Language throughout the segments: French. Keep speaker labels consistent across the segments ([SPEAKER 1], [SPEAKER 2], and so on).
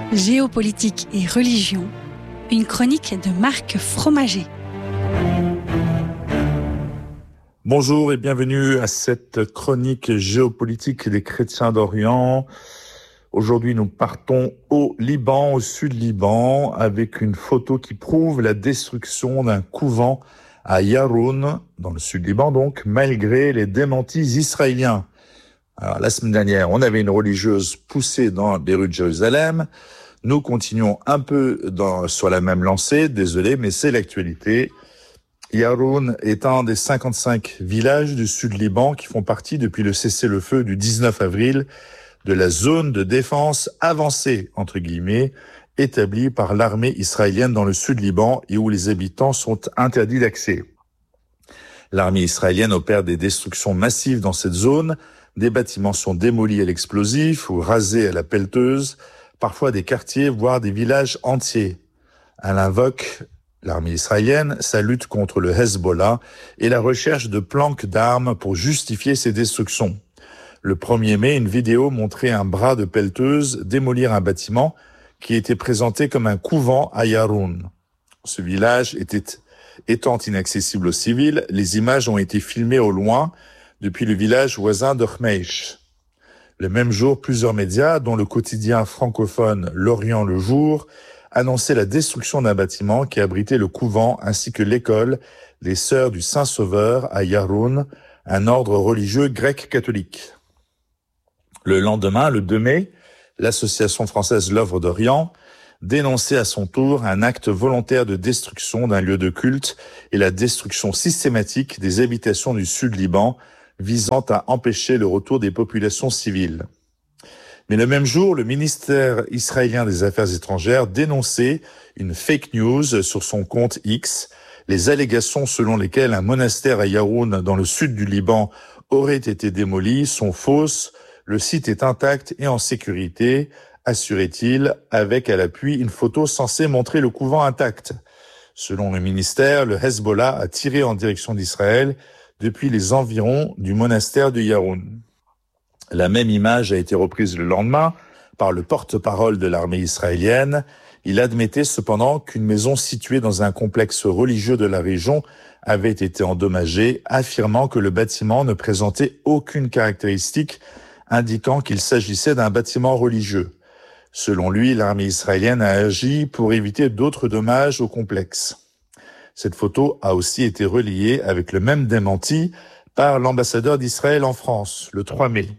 [SPEAKER 1] Géopolitique et religion, une chronique de Marc Fromager.
[SPEAKER 2] Bonjour et bienvenue à cette chronique géopolitique des chrétiens d'Orient. Aujourd'hui, nous partons au Liban, au sud Liban, avec une photo qui prouve la destruction d'un couvent à Yaroun, dans le sud Liban donc, malgré les démentis israéliens. Alors, la semaine dernière, on avait une religieuse poussée dans les rues de Jérusalem. Nous continuons un peu sur la même lancée, désolé, mais c'est l'actualité. Yaroun est un des 55 villages du sud Liban qui font partie depuis le cessez-le-feu du 19 avril de la zone de défense avancée, entre guillemets, établie par l'armée israélienne dans le sud Liban et où les habitants sont interdits d'accès. L'armée israélienne opère des destructions massives dans cette zone. Des bâtiments sont démolis à l'explosif ou rasés à la pelleteuse, parfois des quartiers, voire des villages entiers. Elle invoque, l'armée israélienne, sa lutte contre le Hezbollah et la recherche de planques d'armes pour justifier ces destructions. Le 1er mai, une vidéo montrait un bras de pelleteuse démolir un bâtiment qui était présenté comme un couvent à Yaroun. Ce village étant inaccessible aux civils, les images ont été filmées au loin depuis le village voisin de Khmeish. Le même jour, plusieurs médias, dont le quotidien francophone L'Orient le Jour, annonçaient la destruction d'un bâtiment qui abritait le couvent ainsi que l'école des Sœurs du Saint-Sauveur à Yaroun, un ordre religieux grec-catholique. Le lendemain, le 2 mai, l'association française L'Œuvre d'Orient dénonçait à son tour un acte volontaire de destruction d'un lieu de culte et la destruction systématique des habitations du sud Liban, visant à empêcher le retour des populations civiles. Mais le même jour, le ministère israélien des Affaires étrangères dénonçait une fake news sur son compte X. Les allégations selon lesquelles un monastère à Yaroun, dans le sud du Liban, aurait été démoli sont fausses. Le site est intact et en sécurité, assurait-il, avec à l'appui une photo censée montrer le couvent intact. Selon le ministère, le Hezbollah a tiré en direction d'Israël depuis les environs du monastère de Yaroun. La même image a été reprise le lendemain par le porte-parole de l'armée israélienne. Il admettait cependant qu'une maison située dans un complexe religieux de la région avait été endommagée, affirmant que le bâtiment ne présentait aucune caractéristique indiquant qu'il s'agissait d'un bâtiment religieux. Selon lui, l'armée israélienne a agi pour éviter d'autres dommages au complexe. Cette photo a aussi été relayée avec le même démenti par l'ambassadeur d'Israël en France, le 3 mai.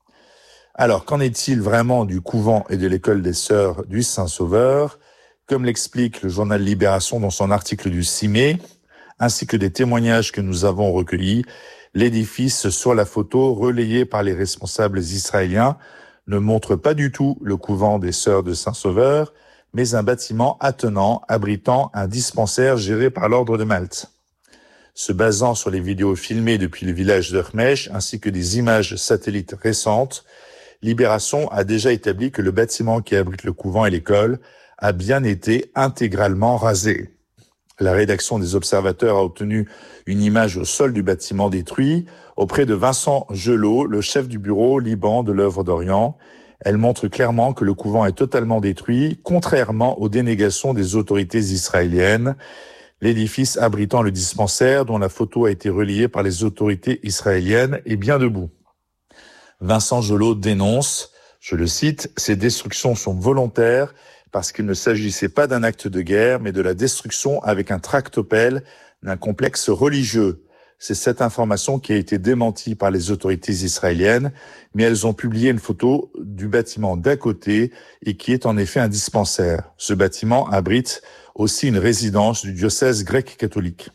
[SPEAKER 2] Alors, qu'en est-il vraiment du couvent et de l'école des Sœurs du Saint-Sauveur? Comme l'explique le journal Libération dans son article du 6 mai, ainsi que des témoignages que nous avons recueillis, l'édifice sur la photo relayée par les responsables israéliens ne montre pas du tout le couvent des Sœurs de Saint-Sauveur, mais un bâtiment attenant, abritant un dispensaire géré par l'Ordre de Malte. Se basant sur les vidéos filmées depuis le village de Khmeish ainsi que des images satellites récentes, Libération a déjà établi que le bâtiment qui abrite le couvent et l'école a bien été intégralement rasé. La rédaction des Observateurs a obtenu une image au sol du bâtiment détruit auprès de Vincent Gelot, le chef du bureau Liban de l'Œuvre d'Orient. Elle montre clairement que le couvent est totalement détruit, contrairement aux dénégations des autorités israéliennes. L'édifice abritant le dispensaire, dont la photo a été relayée par les autorités israéliennes, est bien debout. Vincent Gelot dénonce, je le cite, « Ces destructions sont volontaires parce qu'il ne s'agissait pas d'un acte de guerre, mais de la destruction avec un tractopelle d'un complexe religieux. » C'est cette information qui a été démentie par les autorités israéliennes, mais elles ont publié une photo du bâtiment d'à côté et qui est en effet un dispensaire. Ce bâtiment abrite aussi une résidence du diocèse grec-catholique.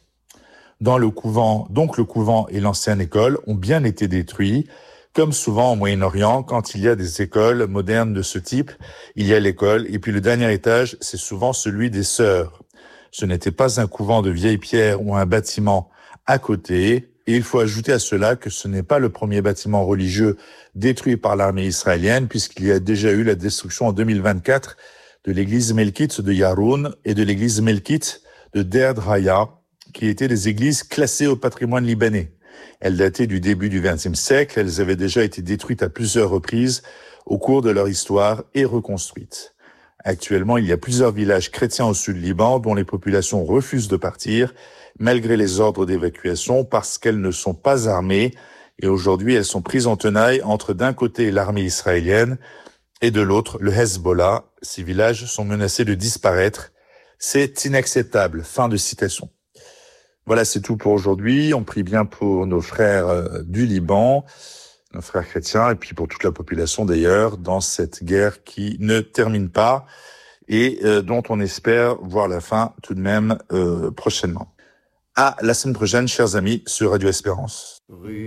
[SPEAKER 2] Le couvent et l'ancienne école ont bien été détruits. Comme souvent au Moyen-Orient, quand il y a des écoles modernes de ce type, il y a l'école et puis le dernier étage, c'est souvent celui des sœurs. Ce n'était pas un couvent de vieilles pierres ou un bâtiment à côté. Et il faut ajouter à cela que ce n'est pas le premier bâtiment religieux détruit par l'armée israélienne, puisqu'il y a déjà eu la destruction en 2024 de l'église Melkite de Yaroun et de l'église Melkite de Derd Haya, qui étaient des églises classées au patrimoine libanais. Elles dataient du début du XXe siècle, elles avaient déjà été détruites à plusieurs reprises au cours de leur histoire et reconstruites. Actuellement, il y a plusieurs villages chrétiens au sud du Liban dont les populations refusent de partir malgré les ordres d'évacuation parce qu'elles ne sont pas armées et aujourd'hui elles sont prises en tenaille entre d'un côté l'armée israélienne et de l'autre le Hezbollah. Ces villages sont menacés de disparaître. C'est inacceptable. Fin de citation. Voilà, c'est tout pour aujourd'hui. On prie bien pour nos frères du Liban, nos frères chrétiens, et puis pour toute la population d'ailleurs, dans cette guerre qui ne termine pas et dont on espère voir la fin tout de même prochainement. À la semaine prochaine, chers amis, sur Radio Espérance.